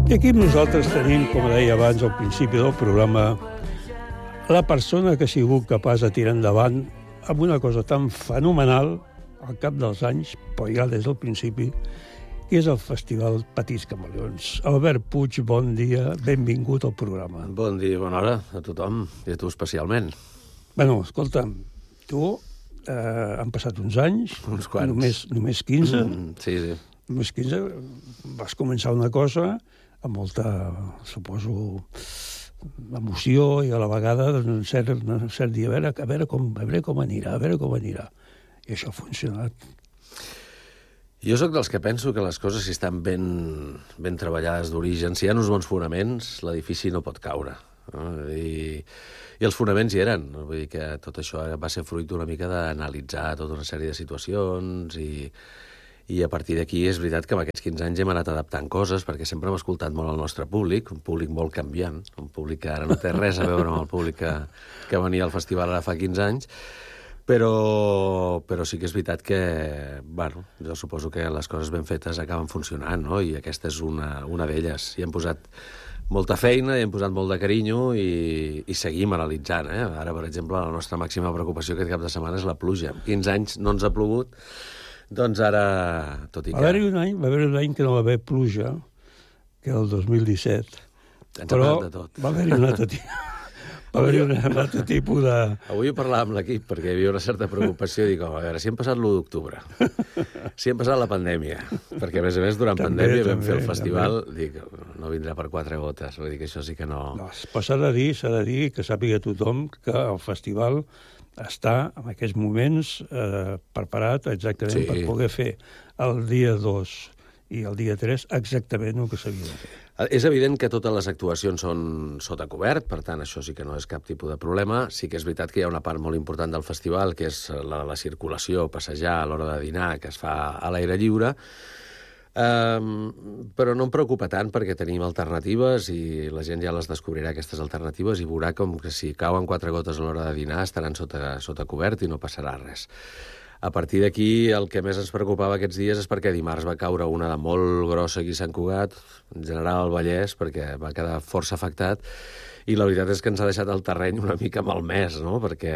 I aquí nosaltres tenim, com deia abans al principi del programa, la persona que ha sigut capaç de tirar endavant amb una cosa tan fenomenal al cap dels anys, però ja des del principi, que és el Festival Petits Camaleons. Albert Puig, bon dia, benvingut al programa. Bon dia, bona hora a tothom, i a tu especialment. Bueno, escolta'm, tu han passat uns anys, uns quants. Només 15. Sí. Només 15, vas començar una cosa amb molta, suposo, emoció i a la vegada un cert dia, a veure com anirà. I això ha funcionat. Jo sóc dels que penso que les coses, si estan ben treballades d'origen, si hi ha uns bons fonaments, l'edifici no pot caure. No? I els fonaments hi eren. Vull dir que tot això va ser fruit una mica d'analitzar tota una sèrie de situacions i a partir d'aquí és veritat que en aquests 15 anys hem anat adaptant coses, perquè sempre hem escoltat molt el nostre públic, un públic molt canviant, un públic que ara no té res a veure amb el públic que venia al festival ara fa 15 anys, però sí que és veritat que, bueno, jo suposo que les coses ben fetes acaben funcionant, no? I aquesta és una d'elles. Hi hem posat molta feina, hi hem posat molt de carinyo i seguim analitzant. Ara, per exemple, la nostra màxima preocupació aquest cap de setmana és la pluja. En 15 anys no ens ha plogut, doncs ara, tot i que... Va haver un any que no va haver pluja, que era el 2017. Ens ha passat de tot. Va haver-hi un altre tipus de... Avui ho parlàvem amb l'equip, perquè hi havia una certa preocupació. Dic, a veure, si hem passat l'1 d'octubre, si hem passat la pandèmia, perquè, a més, durant pandèmia vam fer el festival, dic, no vindrà per 4 gotes. Vull dir que això sí que no... Però s'ha de dir, que sàpiga tothom que el festival està, en aquests moments, preparat exactament per poder fer el dia 2 i el dia 3 exactament el que s'havia de fer. És evident que totes les actuacions són sota cobert, per tant, això sí que no és cap tipus de problema. Sí que és veritat que hi ha una part molt important del festival, que és la circulació, passejar a l'hora de dinar, que es fa a l'aire lliure, però no em preocupa tant perquè tenim alternatives i la gent ja les descobrirà, aquestes alternatives, i veurà com que si cauen 4 gotes a l'hora de dinar estaran sota cobert i no passarà res. A partir d'aquí, el que més ens preocupava aquests dies és perquè dimarts va caure una de molt grossa aquí a Sant Cugat, en general al Vallès, perquè va quedar força afectat, i la veritat és que ens ha deixat el terreny una mica malmès, no? Perquè...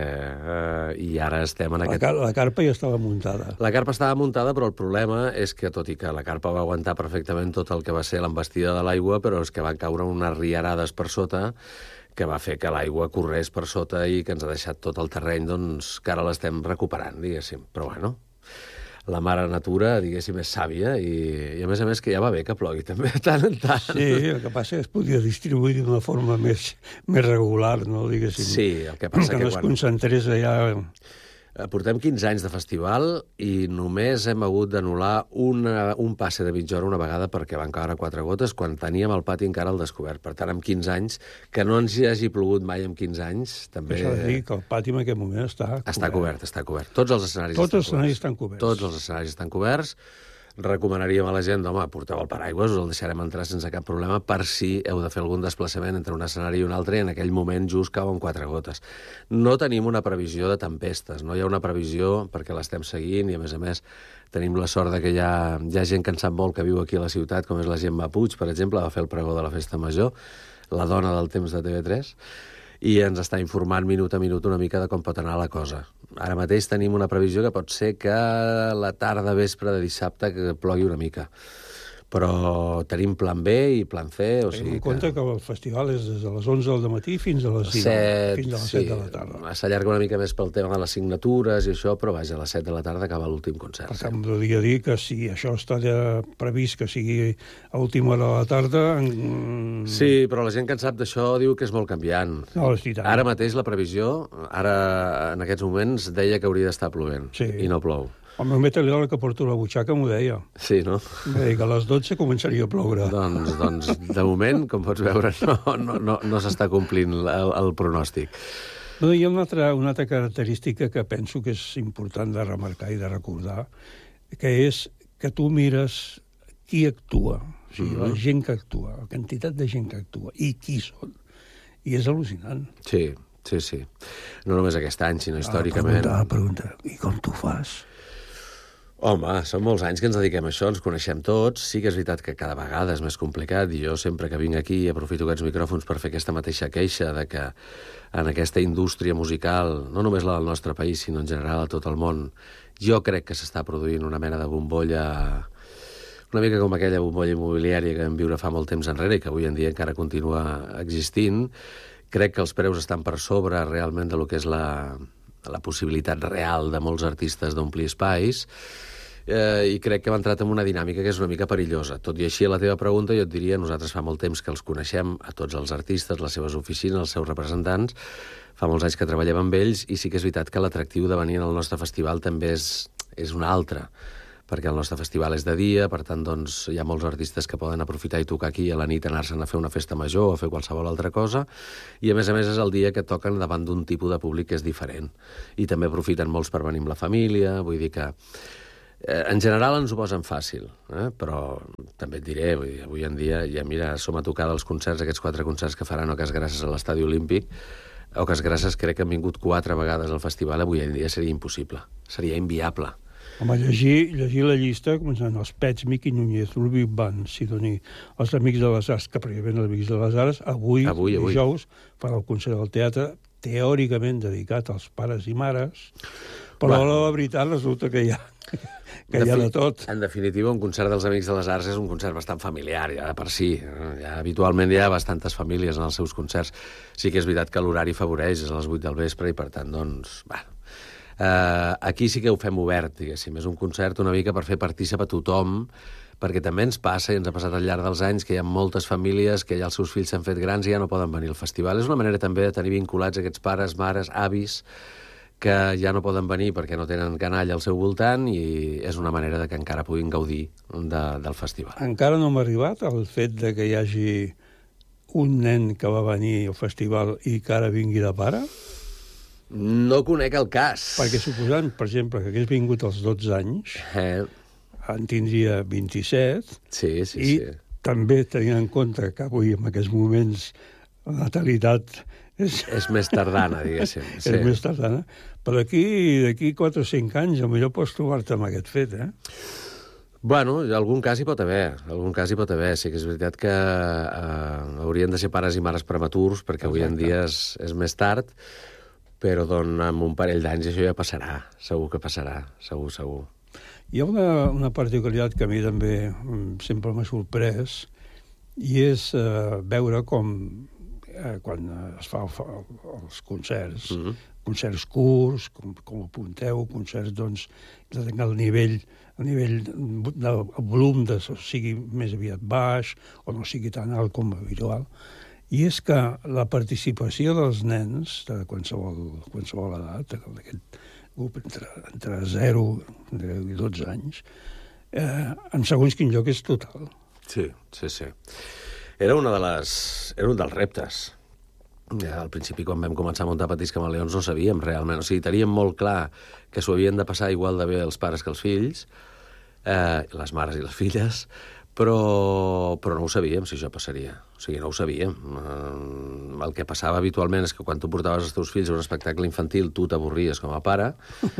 I ara estem en aquest... La carpa ja estava muntada. La carpa estava muntada, però el problema és que, tot i que la carpa va aguantar perfectament tot el que va ser l'embestida de l'aigua, però és que van caure unes riarades per sota que va fer que l'aigua corrés per sota i que ens ha deixat tot el terreny, doncs, que ara l'estem recuperant, diguéssim. Però, bueno, la mare natura, diguéssim, és sàvia i a més que ja va bé que plogui també, tant en tant. Sí, el que passa és que es podia distribuir d'una forma més regular, no, diguéssim. Sí, el que passa que no es concentrés allà... Portem 15 anys de festival i només hem hagut d'anul·lar un passe de mitja hora una vegada perquè van caure 4 gotes quan teníem el pati encara al descobert. Per tant, en 15 anys, que no ens hi hagi plogut mai en 15 anys, també... Això de dir que el pati en aquest moment està cobert. Està cobert. Tots els escenaris estan coberts. Tots els escenaris estan coberts. Recomanaríem a la gent, home, porteu el paraigües, us el deixarem entrar sense cap problema per si heu de fer algun desplaçament entre un escenari i un altre i en aquell moment just cauen 4 gotes. No tenim una previsió de tempestes, no hi ha una previsió perquè l'estem seguint i, a més, tenim la sort de que hi ha gent que en sap molt que viu aquí a la ciutat, com és la Gemma Puig, per exemple, va fer el pregó de la Festa Major, la dona del temps de TV3, i ens està informant minut a minut una mica de com pot anar la cosa. Ara mateix tenim una previsió que pot ser que la tarda vespre de dissabte que plogui una mica. Però tenim plan B i plan C, o sigui en compte que el festival és des de les 11 del matí fins a les 7 de la tarda. S'allarga una mica més pel tema de les signatures i això, però vaja, a les 7 de la tarda acaba l'últim concert. Per tant, podria dir que si això està ja previst que sigui a última hora de la tarda... Sí, però la gent que en sap d'això diu que és molt canviant. No, és tant. Ara mateix la previsió, en aquests moments, deia que hauria d'estar plovent, i no plou. El meu meteoròleg que porto a la butxaca m'ho deia. Sí, no? Em deia que a les 12 començaria a ploure. Doncs de moment, com pots veure, no s'està complint el pronòstic. No, hi ha una altra característica que penso que és important de remarcar i de recordar, que és que tu mires qui actua, o sigui, la gent que actua, la quantitat de gent que actua i qui són. I és al·lucinant. Sí. No només aquest any, sinó històricament. Pregunta, i com tu fas? Home, són molts anys que ens dediquem a això, ens coneixem tots. Sí que és veritat que cada vegada és més complicat i jo sempre que vinc aquí aprofito aquests micròfons per fer aquesta mateixa queixa de que en aquesta indústria musical, no només la del nostre país, sinó en general a tot el món, jo crec que s'està produint una mena de bombolla, una mica com aquella bombolla immobiliària que vam viure fa molt temps enrere i que avui en dia encara continua existint. Crec que els preus estan per sobre realment de lo que és la possibilitat real de molts artistes d'omplir espais, i crec que hem entrat en una dinàmica que és una mica perillosa. Tot i així, a la teva pregunta, jo et diria, nosaltres fa molt temps que els coneixem, a tots els artistes, les seves oficines, els seus representants, fa molts anys que treballem amb ells, i sí que és veritat que l'atractiu de venir al nostre festival també és un altre, perquè el nostre festival és de dia, per tant, doncs, hi ha molts artistes que poden aprofitar i tocar aquí a la nit, anar-se'n a fer una festa major o a fer qualsevol altra cosa, i a més és el dia que toquen davant d'un tipus de públic que és diferent. I també aprofiten molts per venir amb la família, vull dir que en general ens ho posen fàcil, però també et diré, avui en dia, ja mira, som a tocar dels concerts, aquests 4 concerts que faran Oques Grasses a l'Estadi Olímpic. Oques Grasses crec que han vingut 4 vegades al festival, avui en dia seria impossible, seria inviable. Home, llegir la llista, començant els Pets, Miqui Núñez, Ulvic Band, Sidoní, els Amics de les Arts, que prèviament els Amics de les Arts, avui. Dijous, farà el concert del teatre, teòricament dedicat als pares i mares, però la veritat resulta que hi ha de tot. En definitiva, un concert dels Amics de les Arts és un concert bastant familiar, ja de per si. Habitualment hi ha bastantes famílies en els seus concerts. Sí que és veritat que l'horari favoreix, és a les 8 del vespre, i per tant, doncs, aquí sí que ho fem obert, diguéssim. És un concert una mica per fer partícip a tothom, perquè també ens passa, i ens ha passat al llarg dels anys, que hi ha moltes famílies que ja els seus fills s'han fet grans i ja no poden venir al festival. És una manera també de tenir vinculats aquests pares, mares, avis, que ja no poden venir perquè no tenen canalla al seu voltant, i és una manera de que encara puguin gaudir del festival. Encara no m'ha arribat el fet de que hi hagi un nen que va venir al festival i que ara vingui de pare? No conec el cas. Perquè suposant, per exemple, que hagués vingut als 12 anys, en tindria 27, i també tenint en compte que avui, en aquests moments, la natalitat és més tardana, diguéssim. És més tardana. Però d'aquí 4 o 5 anys, potser pots trobar-te amb aquest fet, Bueno, algun cas hi pot haver, Sí que és veritat que haurien de ser pares i mares prematurs, perquè avui en dia és més tard, però en un parell d'anys això ja passarà, segur que passarà, segur. Hi ha una particularitat que a mi també sempre m'ha sorprès, i és veure com quan es fa els concerts, concerts curts, com apunteu, concerts, doncs, que tenen el nivell del volum sigui més aviat baix o no sigui tan alt com habitual. I és que la participació dels nens de qualsevol edat, d'aquest grup entre 0 i 12 anys, en segons quin lloc és total. Sí. Era un dels reptes. Al principi, quan vam començar a muntar Petits Camaleons, no sabíem realment. O sigui, teníem molt clar que s'ho havien de passar igual de bé els pares que els fills, les mares i les filles, però no ho sabíem, si això passaria. O sigui, no ho sabíem. El que passava habitualment és que quan tu portaves els teus fills a un espectacle infantil, tu t'avorries com a pare,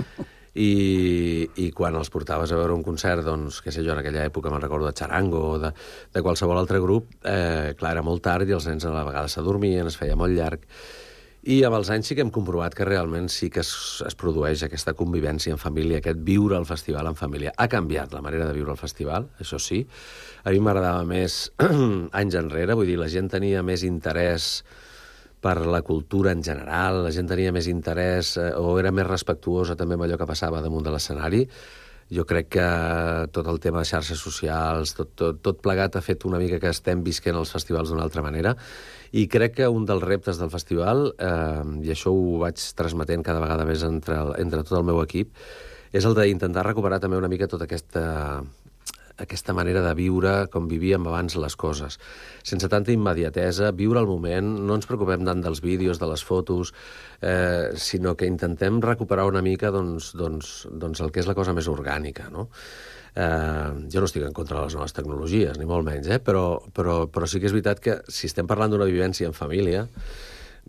i quan els portaves a veure un concert, doncs, què sé jo, en aquella època me'n recordo de Charango o de qualsevol altre grup, clar, era molt tard i els nens a la vegada s'adormien, es feia molt llarg. I amb els anys sí que hem comprovat que realment sí que es produeix aquesta convivència en família, aquest viure el festival en família. Ha canviat la manera de viure el festival, això sí. A mi m'agradava més anys enrere, vull dir, la gent tenia més interès per la cultura en general, la gent tenia més interès o era més respectuosa també amb allò que passava damunt de l'escenari. Jo crec que tot el tema de xarxes socials, tot plegat ha fet una mica que estem visquent els festivals d'una altra manera, i crec que un dels reptes del festival, i això ho vaig transmetent cada vegada més entre tot el meu equip, és el d'intentar recuperar també una mica tota aquesta manera de viure com vivíem abans les coses. Sense tanta immediatesa, viure el moment, no ens preocupem tant dels vídeos, de les fotos, sinó que intentem recuperar una mica doncs, el que és la cosa més orgànica, no? Jo no estic en contra de les noves tecnologies, ni molt menys, però sí que és veritat que si estem parlant d'una vivència en família,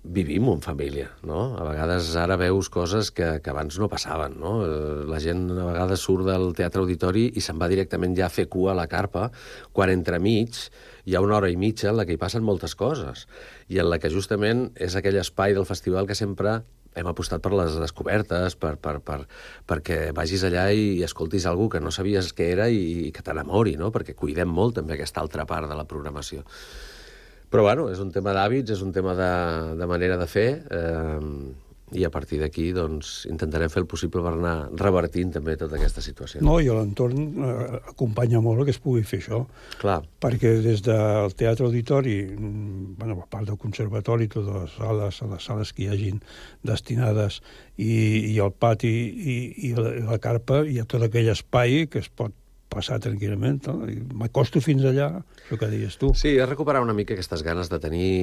vivim en família, no? A vegades ara veus coses que abans no passaven, no? La gent a vegades surt del teatre auditori i se'n va directament ja a fer cua a la carpa, quan entremig hi ha una hora i mitja en la que hi passen moltes coses i en la que justament és aquell espai del festival que sempre hem apostat per les descobertes, perquè vagis allà i escoltis alguna que no sabies què era i que t'enamori, no? Perquè cuidem molt també aquesta altra part de la programació. Però, bueno, és un tema d'hàbits, és un tema de manera de fer, i a partir d'aquí doncs, intentarem fer el possible per anar revertint també tota aquesta situació. No, i l'entorn acompanya molt que es pugui fer això. Clar. Perquè des del teatre auditori, bueno, a part del conservatori, totes les sales que hi hagin destinades, i el pati i la carpa, hi ha tot aquell espai que es pot passar tranquil·lament. No? M'acosto fins allà, això que deies tu. Sí, és recuperar una mica aquestes ganes de tenir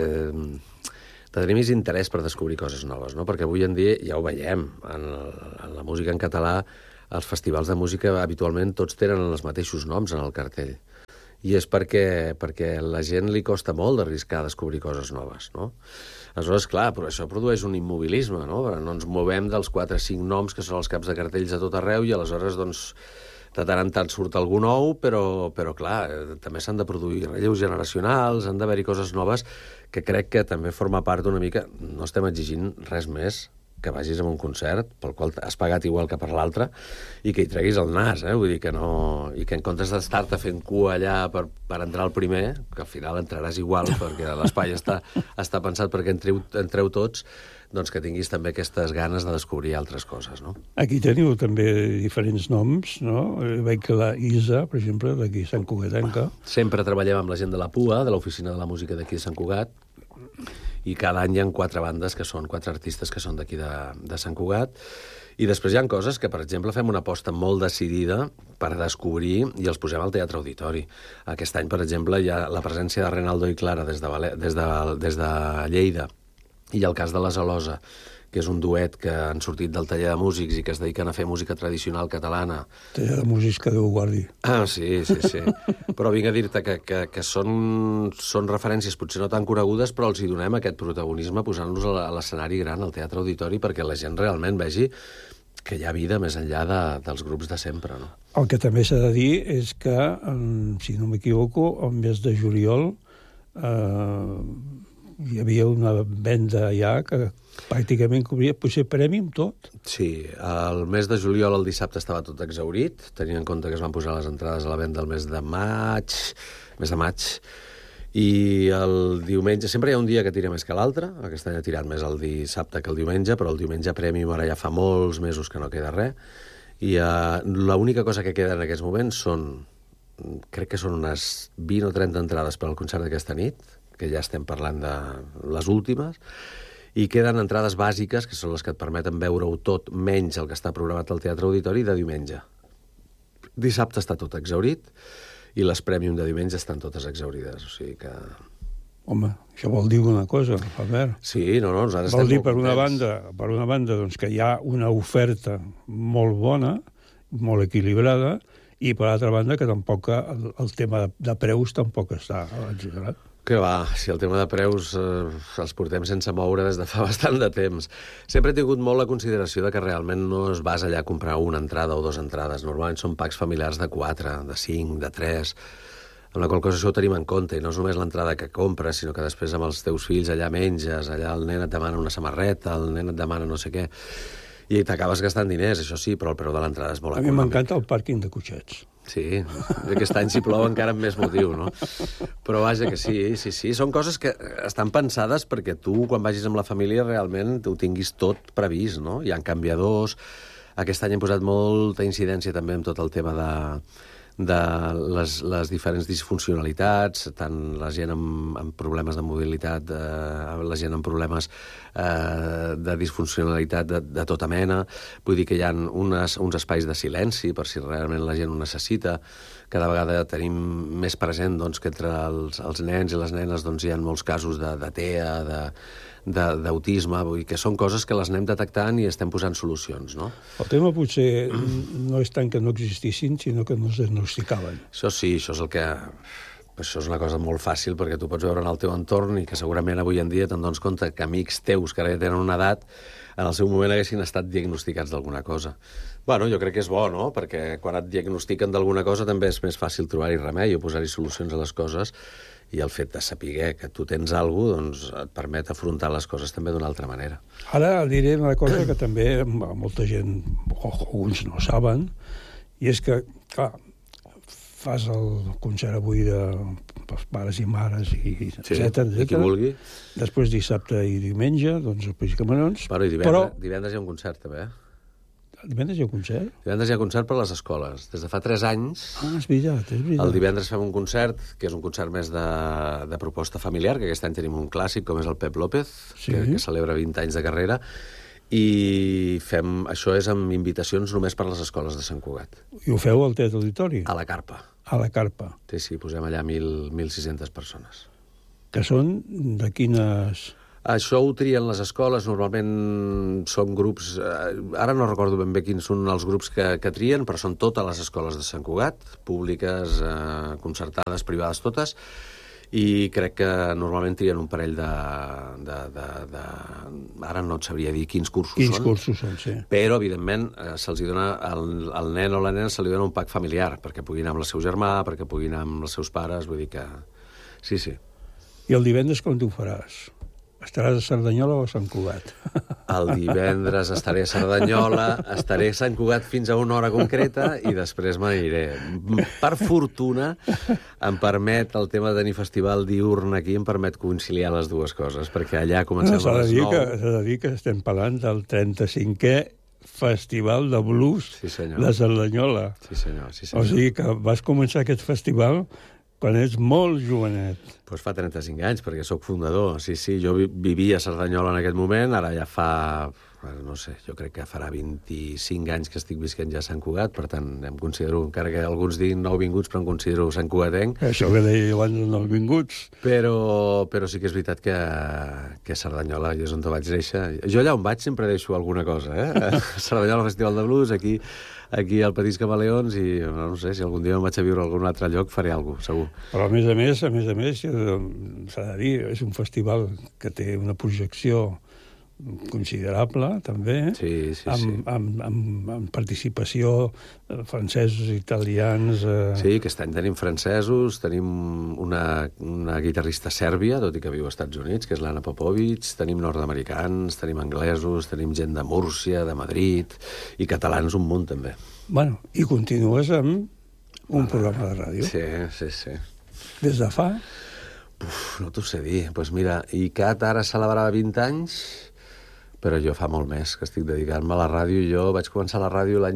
més interès per descobrir coses noves, no? Perquè avui en dia ja ho veiem, en la música en català, els festivals de música habitualment tots tenen els mateixos noms en el cartell. I és perquè a la gent li costa molt d'arriscar a descobrir coses noves, no? Aleshores, clar, però això produeix un immobilisme, no? No ens movem dels 4 o 5 noms que són els caps de cartells a tot arreu i aleshores, doncs, de tant en tant surt algú nou, però clar, també s'han de produir relleus generacionals, han d'haver-hi coses noves que crec que també forma part una mica... No estem exigint res més que vagis a un concert pel qual has pagat igual que per l'altre i que hi treguis el nas, vull dir que no... I que en comptes d'estar-te fent cua allà per entrar al primer, que al final entraràs igual perquè l'espai està pensat perquè entreu tots, doncs que tinguis també aquestes ganes de descobrir altres coses, no? Aquí teniu també diferents noms, no? Veig que la Isa, per exemple, d'aquí Sant Cugatenca. Sempre treballem amb la gent de la PUA, de l'Oficina de la Música d'aquí de Sant Cugat, i cada any hi ha 4 bandes, que són 4 artistes que són d'aquí de Sant Cugat, i després hi ha coses que, per exemple, fem una aposta molt decidida per descobrir i els posem al teatre auditori. Aquest any, per exemple, hi ha la presència de Renaldo i Clara des de Lleida, i el cas de la Zalosa, que és un duet que han sortit del taller de músics i que es dediquen a fer música tradicional catalana. Taller de músics que Déu guardi. Ah, sí. Però vinc a dir-te que són referències potser no tan conegudes, però els hi donem aquest protagonisme posant-los a l'escenari gran, al teatre auditori, perquè la gent realment vegi que hi ha vida més enllà dels grups de sempre, no? El que també s'ha de dir és que, si no m'equivoco, al mes de juliol hi havia una venda ja que pràcticament cobria, potser premi amb tot. Sí, el mes de juliol, el dissabte, estava tot exhaurit, tenint en compte que es van posar les entrades a la venda el mes de maig, i el diumenge, sempre hi ha un dia que tira més que l'altre, aquest any ha tirat més el dissabte que el diumenge, però el diumenge prèmium ara ja fa molts mesos que no queda res, i l'única cosa que queda en aquests moments crec que són unes 20 o 30 entrades per al concert d'aquesta nit, que ja estem parlant de les últimes, i queden entrades bàsiques, que són les que et permeten veure-ho tot, menys el que està programat al Teatre Auditori, de diumenge. Dissabte està tot exhaurit, i les prèmium de diumenge estan totes exhaurides, o sigui que... Home, això vol dir una cosa, Albert. Sí, nosaltres vol estem dir, per una banda, doncs, que hi ha una oferta molt bona, molt equilibrada, i per l'altra banda que tampoc el tema de preus tampoc està exagerat. Que va, si el tema de preus els portem sense moure des de fa bastant de temps. Sempre he tingut molt la consideració de que realment no es vas allà a comprar una entrada o 2 entrades. Normalment són packs familiars de 4, de 5, de 3, amb la qual cosa això ho tenim en compte, i no és només l'entrada que compres, sinó que després amb els teus fills allà menges, allà el nen et demana una samarreta, el nen et demana no sé què, i t'acabes gastant diners, això sí, però el preu de l'entrada és molt econòmic. A mi m'encanta el pàrquing de cotxets. Sí, aquest any si plou encara amb més motiu, no? Però vaja que sí, són coses que estan pensades perquè tu, quan vagis amb la família, realment ho tinguis tot previst, no? Hi ha canviadors, aquest any hem posat molta incidència també amb tot el tema de les diferents disfuncionalitats, tant la gent amb problemes de mobilitat, la gent amb problemes de disfuncionalitat de tota mena. Vull dir que hi ha uns espais de silenci per si realment la gent ho necessita. Cada vegada tenim més present doncs, que entre els nens i les nenes doncs, hi ha molts casos de TEA, d'autisme, vull dir que són coses que les anem detectant i estem posant solucions, no? El tema potser no és tant que no existissin, sinó que no es diagnosticaven. Això sí, això és el que... això és una cosa molt fàcil perquè tu pots veure en el teu entorn i que segurament avui en dia te'n dones compte que amics teus que ara ja tenen una edat en el seu moment haguessin estat diagnosticats d'alguna cosa. Bueno, jo crec que és bo, no? Perquè quan et diagnostiquen d'alguna cosa també és més fàcil trobar-hi remei o posar-hi solucions a les coses, i el fet de saber que tu tens alguna cosa doncs et permet afrontar les coses també d'una altra manera. Ara diré una cosa que també molta gent, o alguns no saben, i és que, clar, fas el concert avui dels pares i mares, i etcètera, qui vulgui. Després dissabte i diumenge, doncs el Peix Camarons. Bueno, i divendres hi ha un concert, també, Divendres hi ha un concert? Divendres hi ha concert per a les escoles. Des de fa 3 anys... És veritat. El divendres fem un concert, que és un concert més de proposta familiar, que aquest any tenim un clàssic, com és el Pep López, que celebra 20 anys de carrera, i això és amb invitacions només per a les escoles de Sant Cugat. I ho feu al Teatre Auditori? A la Carpa. A la Carpa. Sí, posem allà 1.600 persones. Que són de quines... Això ho trien les escoles, normalment són grups... Ara no recordo ben bé quins són els grups que trien, però són totes les escoles de Sant Cugat, públiques, concertades, privades, totes, i crec que normalment trien un parell ara no et sabria dir quins cursos són. Quins cursos són, sí. Però, evidentment, se'ls dona al nen o la nena se li dona un pack familiar, perquè puguin anar amb el seu germà, perquè puguin anar amb els seus pares, vull dir que... Sí. I el divendres com t'ho faràs? Estaràs a Cerdanyola o a Sant Cugat? El divendres estaré a Cerdanyola, estaré a Sant Cugat fins a una hora concreta i després me n'aniré. Per fortuna, em permet el tema de tenir festival diurn aquí, em permet conciliar les dues coses, perquè allà comencem a les 9. S'ha de dir que estem parlant del 35è Festival de Blues de Cerdanyola. Sí, senyor. O sigui que vas començar aquest festival quan ets molt jovenet. Doncs fa 35 anys, perquè sóc fundador. Sí, jo vivia a Cerdanyola en aquest moment, ara ja fa, no sé, jo crec que farà 25 anys que estic visquent ja a Sant Cugat, per tant, em considero, encara que alguns diguin nouvinguts, però em considero santcugatenc. Això que deia abans de nouvinguts. Però sí que és veritat que Cerdanyola és on vaig néixer. Jo allà on vaig sempre deixo alguna cosa, Cerdanyola Festival de Blues, aquí al Petits Camaleons, i no sé, si algun dia me'n vaig a viure a algun altre lloc, faré alguna cosa, segur. Però a més, s'ha de dir, és un festival que té una projecció considerable, també, amb participació francesos, italians... Sí, aquest any tenim francesos, tenim una guitarrista sèrbia, tot i que viu als Estats Units, que és l'Anna Popovic, tenim nord-americans, tenim anglesos, tenim gent de Múrcia, de Madrid, i catalans un munt, també. Bueno, i continues amb un programa de ràdio. Sí. Des de fa? No t'ho sé dir. Doncs mira, ICAT ara celebrava 20 anys, però jo fa molt més que estic dedicant-me a la ràdio. Jo vaig començar a la ràdio l'any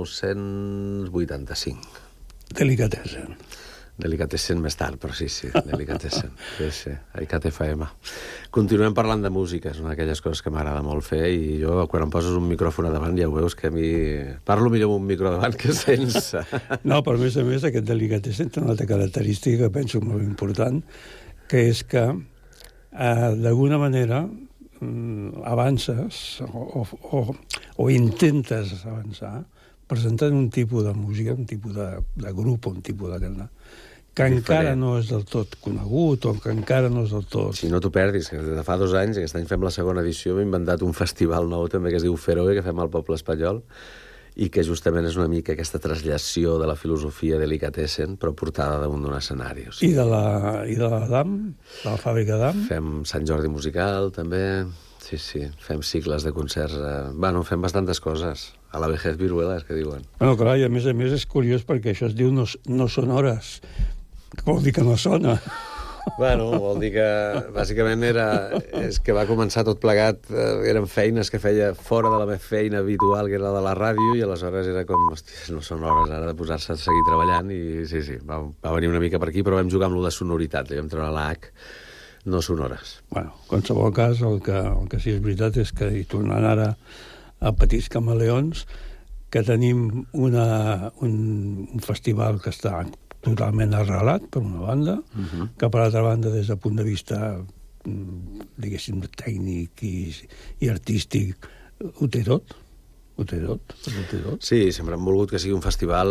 1985. Delicatessen més tard, però sí, Delicatessen. Sí, ICAT FM. Continuem parlant de música, és una d'aquelles coses que m'agrada molt fer, i jo, quan em poses un micròfon a davant, ja ho veus que a mi... Parlo millor amb un micro davant que sense. No, però a més, aquest Delicatessen té una altra característica que penso molt important, que és que, d'alguna manera, avances o intentes avançar presentant un tipus de música, un tipus de grup, un tipus de cantant, que encara no és del tot conegut o que encara no és del tot... Si no t'ho perdis, que des de fa 2 anys, aquest any fem la segona edició, hem inventat un festival nou també que es diu Feroe, que fem al poble espanyol, i que justament és una mica aquesta traslació de la filosofia Delicatessen, però portada damunt d'un escenari. O sigui. I de la DAM? De la fàbrica DAM? Fem Sant Jordi musical, també. Sí. Fem cicles de concerts. Bueno, fem bastantes coses. A la vejez viruela, que diuen. Bueno, clar, i a més és curiós perquè això es diu no són hores. Que vol dir que no sona. Bueno, vol dir que bàsicament és que va començar tot plegat, eren feines que feia fora de la meva feina habitual, que era la de la ràdio, i aleshores era com, hòstia, no són hores ara de posar-se a seguir treballant, i sí, va venir una mica per aquí, però vam jugar amb lo de sonoritat, li vam treure la H, no sonores. Bueno, en qualsevol cas, el que sí és veritat és que, i tornant ara a Petits Camaleons, que tenim un festival que està totalment arrelat, per una banda, que per l'altra banda, des del punt de vista, diguéssim, tècnic i artístic, ho té tot. Sí, sempre hem volgut que sigui un festival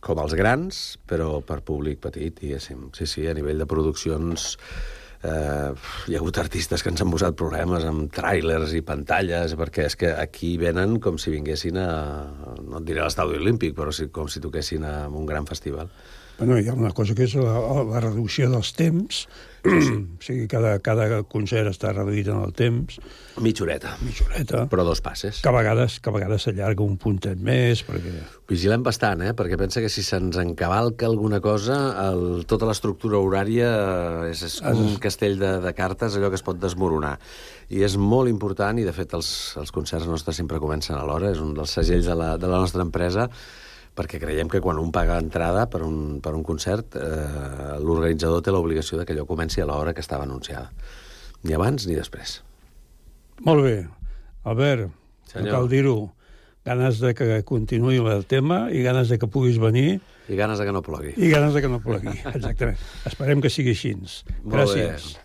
com els grans, però per públic petit, diguéssim. Sí, a nivell de produccions hi ha hagut artistes que ens han posat problemes amb tràilers i pantalles, perquè és que aquí venen com si vinguessin no et diré a l'Estadi Olímpic, però com si toquessin a un gran festival. Bueno, hi ha una cosa que és la reducció dels temps. O sigui, cada concert està reduït en el temps. Mitja horeta. Però 2 passes. Que a vegades s'allarga un puntet més, perquè... Vigilem bastant, perquè pensa que si se'ns encavalca alguna cosa, tota l'estructura horària és com un castell de cartes, allò que es pot desmoronar. I és molt important, i de fet els concerts nostres sempre comencen a l'hora, és un dels segells de la nostra empresa, perquè creiem que quan un paga entrada per un concert, l'organitzador té l'obligació de que allò comenci a l'hora que estava anunciada. Ni abans ni després. Molt bé. Albert, no cal dir-ho, ganes de que continuï el tema i ganes de que puguis venir. I ganes de que no plogui. Exactament. Esperem que sigui així. Gràcies.